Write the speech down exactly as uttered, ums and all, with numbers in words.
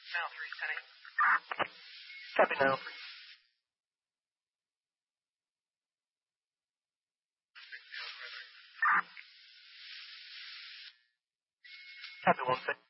Now three ten eight. Copy now. Copy one six.